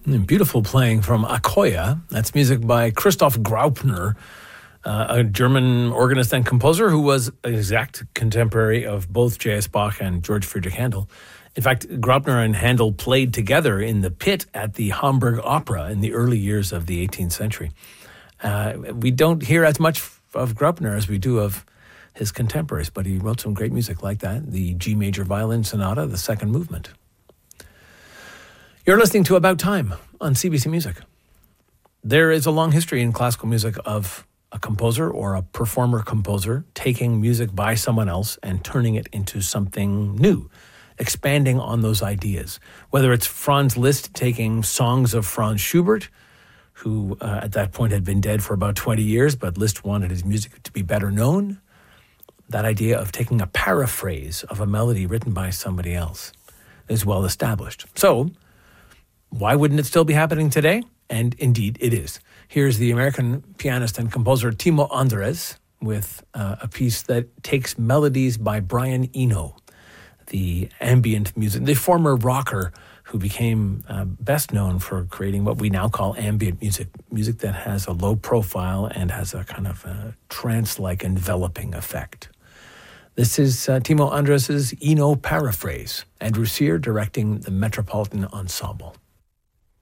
Beautiful playing from Akoya. That's music by Christoph Graupner, a German organist and composer who was an exact contemporary of both J.S. Bach and George Friedrich Handel. In fact, Graupner and Handel played together in the pit at the Hamburg Opera in the early years of the 18th century. We don't hear as much of Graupner as we do of his contemporaries, but he wrote some great music like that, the G major violin sonata, the second movement. You're listening to About Time on CBC Music. There is a long history in classical music of a composer or a performer-composer taking music by someone else and turning it into something new, expanding on those ideas. Whether it's Franz Liszt taking songs of Franz Schubert, who at that point had been dead for about 20 years, but Liszt wanted his music to be better known. That idea of taking a paraphrase of a melody written by somebody else is well established. So, why wouldn't it still be happening today? And indeed, it is. Here's the American pianist and composer Timo Andres with a piece that takes melodies by Brian Eno, the ambient music, the former rocker who became best known for creating what we now call ambient music, music that has a low profile and has a kind of a trance-like enveloping effect. This is Timo Andres' Eno paraphrase, Andrew Sear directing the Metropolitan Ensemble.